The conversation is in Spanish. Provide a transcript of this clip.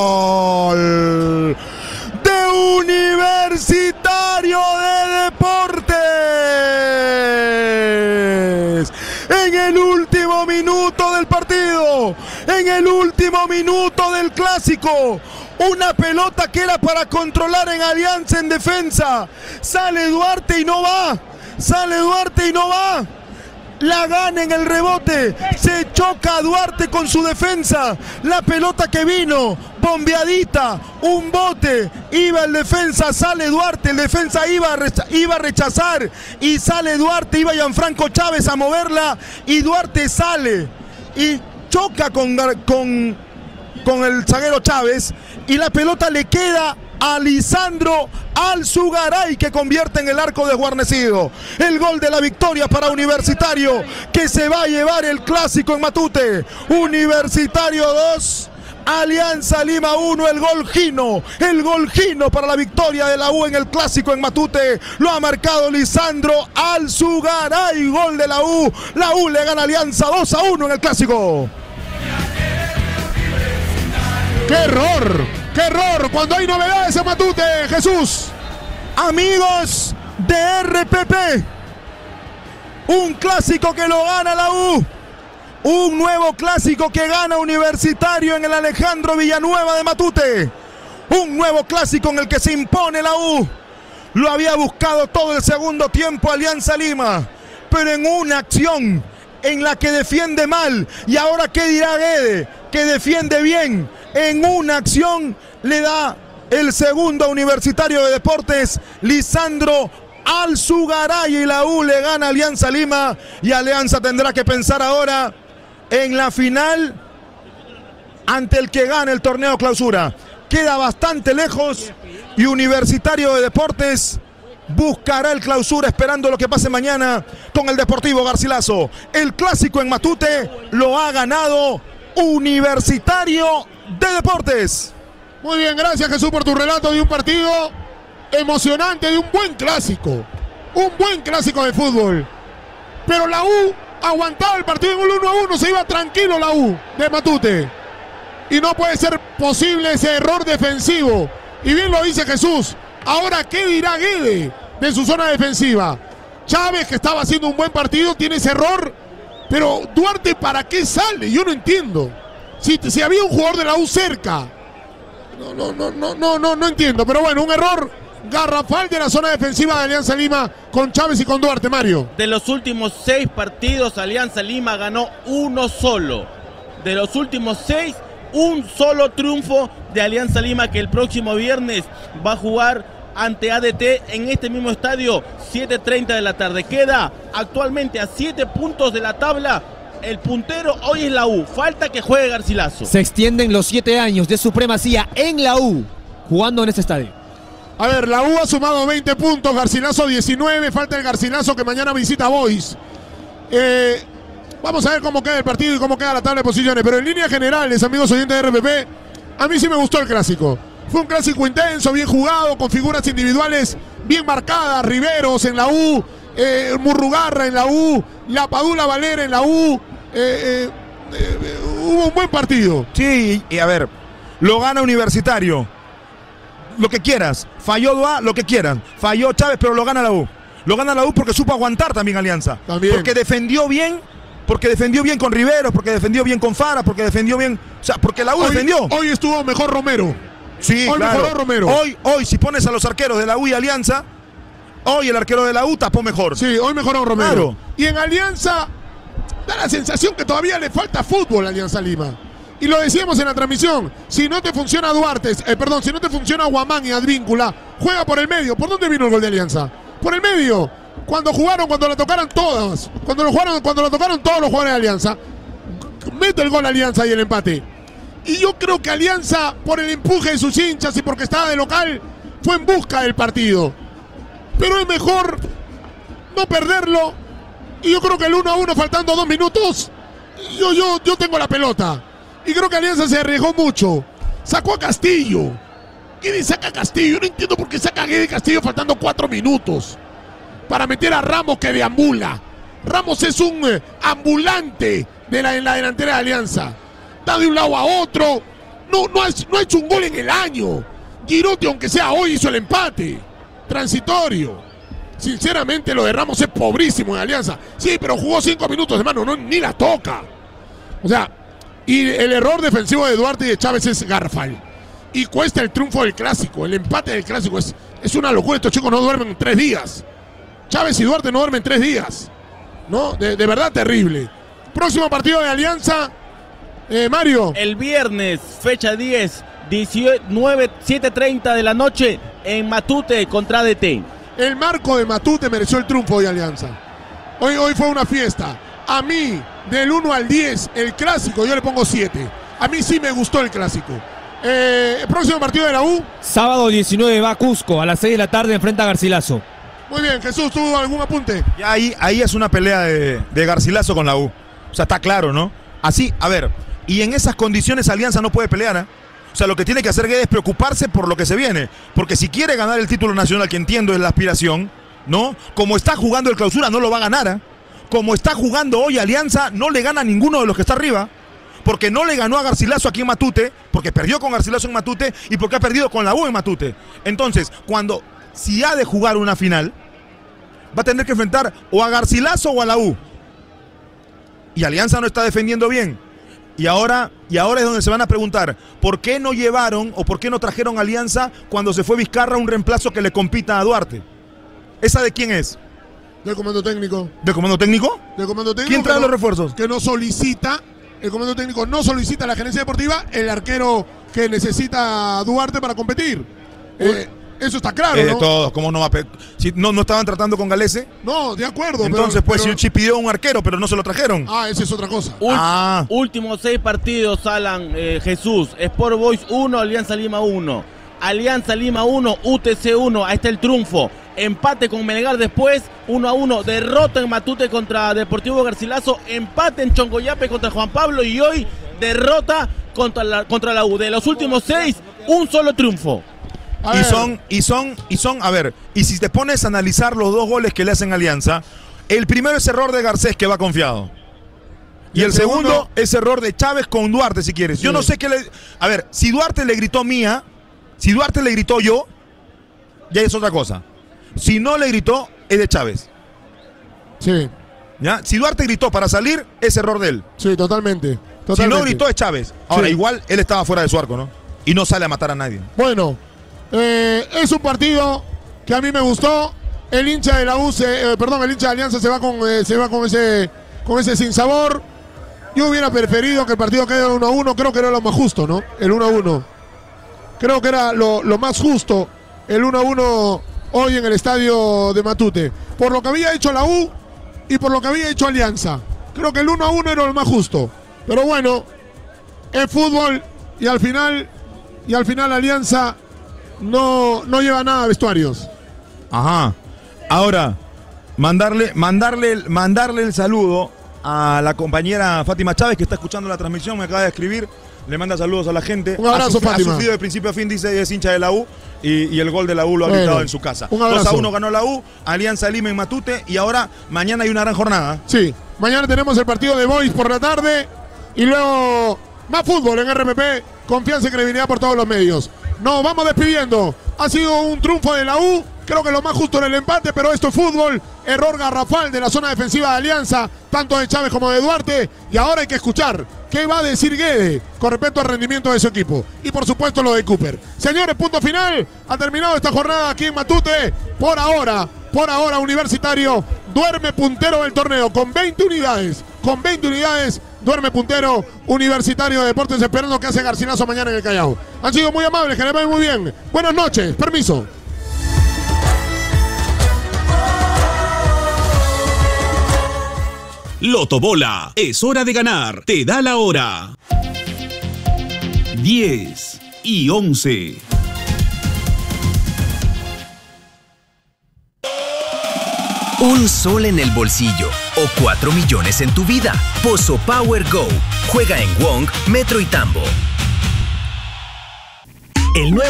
Gol de Universitario de Deportes. En el último minuto del partido, en el último minuto del clásico, una pelota que era para controlar en Alianza en defensa. Sale Duarte y no va. Sale Duarte y no va. La gana en el rebote, se choca a Duarte con su defensa, la pelota que vino, bombeadita, un bote, iba el defensa, sale Duarte, el defensa iba a rechazar y sale Duarte, iba Gianfranco Chávez a moverla y Duarte sale y choca con el zaguero Chávez y la pelota le queda a Lisandro Alzugaray, que convierte en el arco desguarnecido. El gol de la victoria para Universitario, que se va a llevar el clásico en Matute. Universitario 2, Alianza Lima 1, el gol Gino para la victoria de la U en el clásico en Matute. Lo ha marcado Lisandro Alzugaray, gol de la U. La U le gana a Alianza 2-1 en el clásico. ¡Qué error! ¡Qué error! Cuando hay novedades en Matute, Jesús. Amigos de RPP, un clásico que lo gana la U. Un nuevo clásico que gana Universitario en el Alejandro Villanueva de Matute. Un nuevo clásico en el que se impone la U. Lo había buscado todo el segundo tiempo Alianza Lima, pero en una acción en la que defiende mal. Y ahora, ¿qué dirá Guede? Que defiende bien. En una acción le da el segundo a Universitario de Deportes, Lisandro Alzugaray, y la U le gana a Alianza Lima. Y Alianza tendrá que pensar ahora en la final ante el que gane el torneo clausura. Queda bastante lejos y Universitario de Deportes buscará el clausura esperando lo que pase mañana con el Deportivo Garcilaso. El clásico en Matute lo ha ganado Universitario de Deportes. Muy bien, gracias Jesús por tu relato de un partido emocionante, de un buen clásico. Un buen clásico de fútbol. Pero la U aguantaba el partido en un 1-1, se iba tranquilo la U de Matute. Y no puede ser posible ese error defensivo. Y bien lo dice Jesús. Ahora, ¿qué dirá Guede de su zona defensiva? Chávez, que estaba haciendo un buen partido, tiene ese error. Pero Duarte, ¿para qué sale? Yo no entiendo. Si había un jugador de la U cerca. No entiendo. Pero bueno, un error garrafal de la zona defensiva de Alianza Lima con Chávez y con Duarte, Mario. De los últimos 6 partidos, Alianza Lima ganó uno solo. De los últimos 6, un solo triunfo de Alianza Lima, que el próximo viernes va a jugar ante ADT en este mismo estadio, 7:30 de la tarde. Queda actualmente a 7 puntos de la tabla. El puntero hoy es la U. Falta que juegue Garcilaso. Se extienden los 7 años de supremacía en la U, jugando en este estadio. A ver, la U ha sumado 20 puntos, Garcilaso 19. Falta el Garcilaso que mañana visita Boys. Vamos a ver cómo queda el partido y cómo queda la tabla de posiciones. Pero en líneas generales, amigos oyentes de RPP, a mí sí me gustó el clásico. Fue un clásico intenso, bien jugado, con figuras individuales bien marcadas. Riveros en la U, Murrugarra en la U, La Padula Valera en la U. Hubo un buen partido. Sí, y a ver, lo gana Universitario. Lo que quieras. Falló Dua, lo que quieran. Falló Chávez, pero lo gana la U. Lo gana la U porque supo aguantar también Alianza. También. Porque defendió bien con Riveros, porque defendió bien con Fara, porque defendió bien. O sea, porque la U defendió. Hoy estuvo mejor Romero. Sí, hoy claro. mejoró Romero. Hoy, si pones a los arqueros de la U y Alianza, hoy el arquero de la U tapó mejor. Sí, hoy mejoró Romero. Claro. Y en Alianza da la sensación que todavía le falta fútbol a Alianza Lima. Y lo decíamos en la transmisión, si no te funciona Duarte, si no te funciona Guamán y Advíncula, juega por el medio. ¿Por dónde vino el gol de Alianza? Por el medio. Cuando la tocaron todas, cuando lo tocaron todos los jugadores de Alianza, mete el gol Alianza y el empate. Y yo creo que Alianza, por el empuje de sus hinchas y porque estaba de local, fue en busca del partido. Pero es mejor no perderlo. Y yo creo que el 1-1 faltando 2 minutos, yo tengo la pelota. Y creo que Alianza se arriesgó mucho. Sacó a Castillo. ¿Quién saca a Castillo? Yo no entiendo por qué saca a Guede Castillo faltando 4 minutos. Para meter a Ramos, que deambula. Ramos es un ambulante en la delantera de Alianza. Está de un lado a otro. no ha hecho un gol en el año. Girotti, aunque sea hoy, hizo el empate transitorio. Sinceramente, lo de Ramos es pobrísimo en Alianza. Sí, pero jugó 5 minutos, hermano, ni la toca. O sea, y el error defensivo de Duarte y de Chávez es garrafal. Y cuesta el triunfo del Clásico, el empate del Clásico. Es una locura, estos chicos no duermen 3 días. Chávez y Duarte no duermen 3 días. ¿No? De verdad terrible. Próximo partido de Alianza, Mario. El viernes, fecha 10, 7:30 de la noche en Matute contra ADT. El marco de Matute mereció el triunfo de Alianza. Hoy fue una fiesta. A mí, del 1 al 10, el Clásico, yo le pongo 7. A mí sí me gustó el Clásico. El próximo partido de la U. Sábado 19 va a Cusco, a las 6 de la tarde enfrenta a Garcilaso. Muy bien, Jesús, ¿tuvo algún apunte? Ya ahí es una pelea de Garcilaso con la U. O sea, está claro, ¿no? Así, a ver, y en esas condiciones Alianza no puede pelear, ¿eh? O sea, lo que tiene que hacer Guedes es preocuparse por lo que se viene. Porque si quiere ganar el título nacional, que entiendo es la aspiración, ¿no? Como está jugando el Clausura, no lo va a ganar, ¿eh? Como está jugando hoy Alianza, no le gana a ninguno de los que está arriba. Porque no le ganó a Garcilaso aquí en Matute, porque perdió con Garcilaso en Matute y porque ha perdido con la U en Matute. Entonces, si ha de jugar una final, va a tener que enfrentar o a Garcilaso o a la U. Y Alianza no está defendiendo bien. Y ahora es donde se van a preguntar, ¿por qué no llevaron o por qué no trajeron a Alianza cuando se fue Vizcarra un reemplazo que le compita a Duarte? ¿Esa de quién es? Del comando técnico. ¿Del comando técnico? Del comando técnico. ¿Quién trae los refuerzos? Que no solicita, el comando técnico no solicita a la gerencia deportiva el arquero que necesita Duarte para competir. Eso está claro, ¿no? De todos, ¿cómo no va a si no estaban tratando con Galese? No, de acuerdo. Entonces, pues, si pidió un arquero, pero no se lo trajeron. Esa es otra cosa. Últimos 6 partidos, Alan, Jesús. Sport Boys 1, Alianza Lima 1. Alianza Lima 1, UTC 1. Ahí está el triunfo. Empate con Melgar después, 1-1. Derrota en Matute contra Deportivo Garcilaso. Empate en Chongoyape contra Juan Pablo. Y hoy, derrota contra la U. De los últimos 6, un solo triunfo. Y son, a ver, y si te pones a analizar los 2 goles que le hacen Alianza, el primero es error de Garcés, que va confiado. Y el segundo es error de Chávez con Duarte, si quieres. Sí. Yo no sé qué le... A ver, si Duarte le gritó mía, si Duarte le gritó yo, ya es otra cosa. Si no le gritó, es de Chávez. Sí. ¿Ya? Si Duarte gritó para salir, es error de él. Sí, totalmente. Si no gritó, es Chávez. Ahora, igual, él estaba fuera de su arco, ¿no? Y no sale a matar a nadie. Bueno, es un partido que a mí me gustó. El hincha de la U, el hincha de Alianza se va con ese sinsabor. Yo hubiera preferido que el partido quede 1-1. Creo que era lo más justo, ¿no? El 1-1. Creo que era lo más justo. El 1-1 hoy en el estadio de Matute. Por lo que había hecho la U y por lo que había hecho Alianza. Creo que el 1-1 era lo más justo. Pero bueno, es fútbol y al final Alianza no lleva nada a vestuarios. Ajá. Ahora, mandarle el saludo a la compañera Fátima Chávez, que está escuchando la transmisión, me acaba de escribir. Le manda saludos a la gente. Un abrazo, Fátima. Ha sufrido de principio a fin, dice, es hincha de la U y el gol de la U lo ha gritado en su casa. 2-1 ganó la U, Alianza Lima en Matute y ahora mañana hay una gran jornada. Sí, mañana tenemos el partido de Boys por la tarde y luego más fútbol en RPP, confianza y credibilidad por todos los medios. Nos vamos despidiendo. Ha sido un triunfo de la U. Creo que lo más justo era el empate, pero esto es fútbol. Error garrafal de la zona defensiva de Alianza, tanto de Chávez como de Duarte. Y ahora hay que escuchar qué va a decir Guede con respecto al rendimiento de su equipo. Y por supuesto lo de Cooper. Señores, punto final. Ha terminado esta jornada aquí en Matute. Por ahora, Universitario duerme puntero del torneo con 20 unidades. Con 20 unidades duerme puntero Universitario de Deportes, esperando que hace Garcilaso mañana en el Callao. Han sido muy amables, que les vaya muy bien. Buenas noches, permiso. Lotobola, es hora de ganar, te da la hora. 10 y 11. Un sol en el bolsillo o 4 millones en tu vida. Pozo Power Go. Juega en Wong, Metro y Tambo. El nuevo